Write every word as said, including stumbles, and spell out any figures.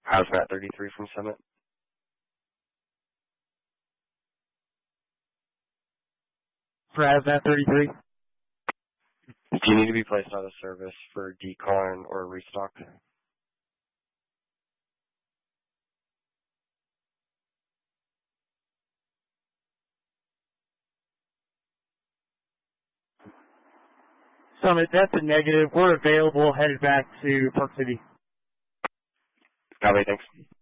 Hazmat thirty-three from Summit. For Hazmat thirty-three. Do you need to be placed out of service for decon or restock? Summit, that's a negative. We're available, headed back to Park City. Copy, thanks.